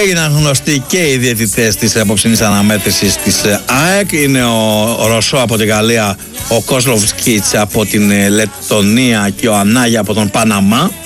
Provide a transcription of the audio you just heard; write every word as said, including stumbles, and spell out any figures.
έγιναν γνωστοί και οι διαιτητές της απόψινής αναμέτρησης της ΑΕΚ. Είναι ο, ο Ρωσό από την Γαλλία, ο Κόσλοβσκιτς από την Λεττονία και ο Ανάγια από τον Παναμά.